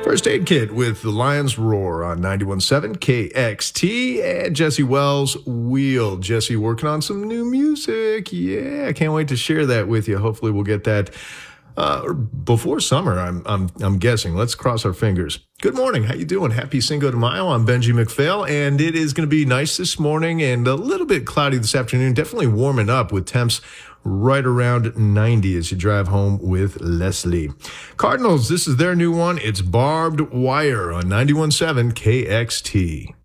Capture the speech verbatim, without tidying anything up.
First Aid Kit with the Lion's Roar on ninety-one point seven K X T and Jesse Wells Wheel. Jesse working on some new music. Yeah, I can't wait to share that with you. Hopefully we'll get that uh, before summer, I'm, I'm, I'm guessing. Let's cross our fingers. Good morning. How you doing? Happy Cinco de Mayo. I'm Benji McPhail, and it is going to be nice this morning and a little bit cloudy this afternoon. Definitely warming up with temps right around ninety as you drive home with Leslie. Cardinals, this is their new one. It's Barbed Wire on ninety-one point seven K X T.